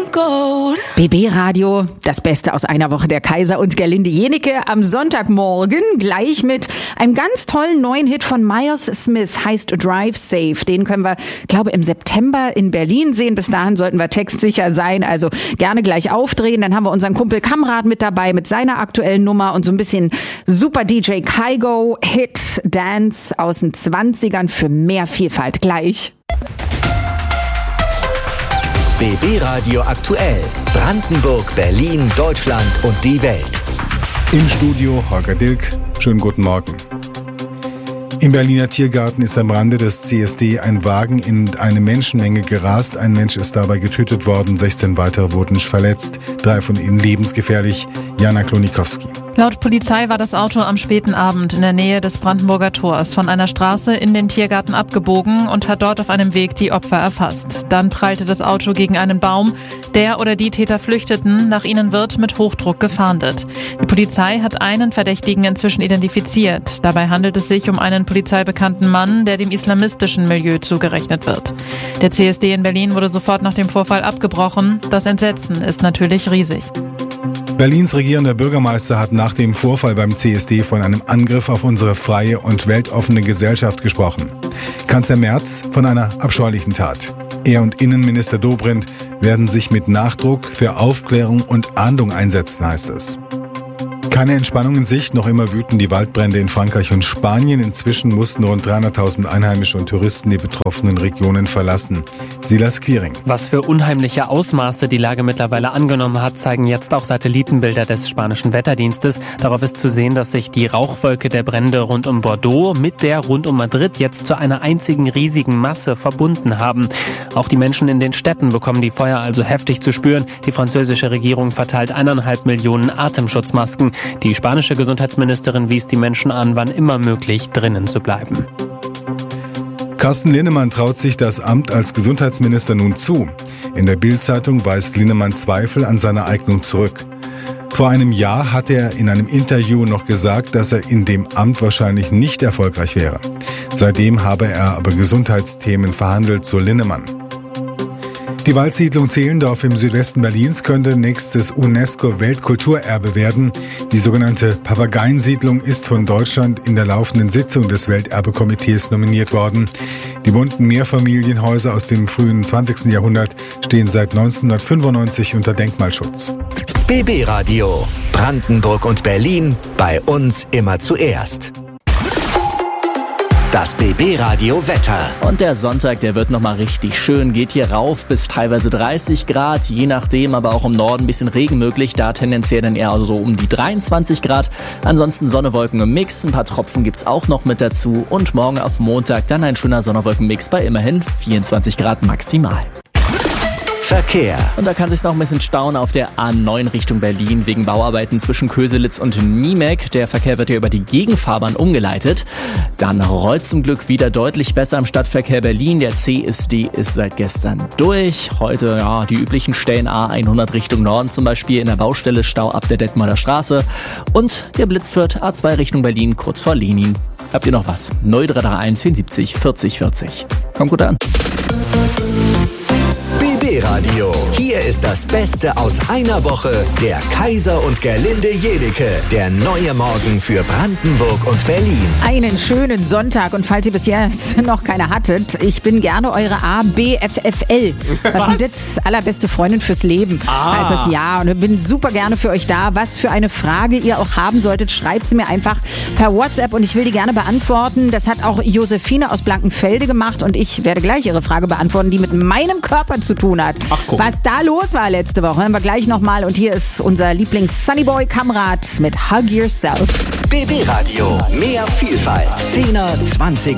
BB Radio, das Beste aus einer Woche der Kaiser und Gerlinde Jenike am Sonntagmorgen, gleich mit einem ganz tollen neuen Hit von Myers Smith, heißt Drive Safe. Den können wir, glaube im September in Berlin sehen. Bis dahin sollten wir textsicher sein, also gerne gleich aufdrehen. Dann haben wir unseren Kumpel Kamrat mit dabei mit seiner aktuellen Nummer und so ein bisschen Super DJ Kygo, Hit, Dance aus den 20ern für mehr Vielfalt. Gleich. BB Radio aktuell. Brandenburg, Berlin, Deutschland und die Welt. Im Studio Holger Dilk. Schönen guten Morgen. Im Berliner Tiergarten ist am Rande des CSD ein Wagen in eine Menschenmenge gerast. Ein Mensch ist dabei getötet worden, 16 weitere wurden verletzt, 3 von ihnen lebensgefährlich. Jana Klonikowski. Laut Polizei war das Auto am späten Abend in der Nähe des Brandenburger Tors von einer Straße in den Tiergarten abgebogen und hat dort auf einem Weg die Opfer erfasst. Dann prallte das Auto gegen einen Baum. Der oder die Täter flüchteten. Nach ihnen wird mit Hochdruck gefahndet. Die Polizei hat einen Verdächtigen inzwischen identifiziert. Dabei handelt es sich um einen polizeibekannten Mann, der dem islamistischen Milieu zugerechnet wird. Der CSD in Berlin wurde sofort nach dem Vorfall abgebrochen. Das Entsetzen ist natürlich riesig. Berlins regierender Bürgermeister hat nach dem Vorfall beim CSD von einem Angriff auf unsere freie und weltoffene Gesellschaft gesprochen. Kanzler Merz von einer abscheulichen Tat. Er und Innenminister Dobrindt werden sich mit Nachdruck für Aufklärung und Ahndung einsetzen, heißt es. Keine Entspannung in Sicht, noch immer wüten die Waldbrände in Frankreich und Spanien. Inzwischen mussten rund 300.000 Einheimische und Touristen die betroffenen Regionen verlassen. Silas Quiring. Was für unheimliche Ausmaße die Lage mittlerweile angenommen hat, zeigen jetzt auch Satellitenbilder des spanischen Wetterdienstes. Darauf ist zu sehen, dass sich die Rauchwolke der Brände rund um Bordeaux mit der rund um Madrid jetzt zu einer einzigen riesigen Masse verbunden haben. Auch die Menschen in den Städten bekommen die Feuer also heftig zu spüren. Die französische Regierung verteilt 1,5 Millionen Atemschutzmasken. Die spanische Gesundheitsministerin wies die Menschen an, wann immer möglich drinnen zu bleiben. Carsten Linnemann traut sich das Amt als Gesundheitsminister nun zu. In der Bild-Zeitung weist Linnemann Zweifel an seiner Eignung zurück. Vor einem Jahr hatte er in einem Interview noch gesagt, dass er in dem Amt wahrscheinlich nicht erfolgreich wäre. Seitdem habe er aber Gesundheitsthemen verhandelt, so Linnemann. Die Waldsiedlung Zehlendorf im Südwesten Berlins könnte nächstes UNESCO-Weltkulturerbe werden. Die sogenannte Papageiensiedlung ist von Deutschland in der laufenden Sitzung des Welterbekomitees nominiert worden. Die bunten Mehrfamilienhäuser aus dem frühen 20. Jahrhundert stehen seit 1995 unter Denkmalschutz. BB Radio. Brandenburg und Berlin. Bei uns immer zuerst. Das BB Radio Wetter. Und der Sonntag, der wird nochmal richtig schön. Geht hier rauf bis teilweise 30 Grad, je nachdem, aber auch im Norden ein bisschen Regen möglich. Da tendenziell dann eher so um die 23 Grad. Ansonsten Sonne-Wolken im Mix. Ein paar Tropfen gibt's auch noch mit dazu. Und morgen auf Montag dann ein schöner Sonne-Wolken-Mix bei immerhin 24 Grad maximal. Verkehr. Und da kann sich noch ein bisschen stauen auf der A9 Richtung Berlin wegen Bauarbeiten zwischen Köselitz und Niemek. Der Verkehr wird ja über die Gegenfahrbahn umgeleitet. Dann rollt zum Glück wieder deutlich besser im Stadtverkehr Berlin. Der CSD ist seit gestern durch. Heute die üblichen Stellen A100 Richtung Norden zum Beispiel in der Baustelle Stau ab der Detmolder Straße. Und der Blitzfürth A2 Richtung Berlin kurz vor Lenin. Habt ihr noch was? 0331 74 40 40. Kommt gut an. BB Radio. Hier ist das Beste aus einer Woche der Kaiser und Gerlinde Jenike. Der neue Morgen für Brandenburg und Berlin. Einen schönen Sonntag und falls ihr bisher noch keine hattet, ich bin gerne eure ABFFL. Was ist das? Allerbeste Freundin fürs Leben. Heißt das ja und ich bin super gerne für euch da. Was für eine Frage ihr auch haben solltet, schreibt sie mir einfach per WhatsApp und ich will die gerne beantworten. Das hat auch Josephine aus Blankenfelde gemacht und ich werde gleich ihre Frage beantworten, die mit meinem Körper zu tun hat. Was da los war letzte Woche, hören wir gleich nochmal. Und hier ist unser Lieblings-Sunnyboy Kamrat mit Hug Yourself. BB Radio. Mehr Vielfalt. 10er, 20er.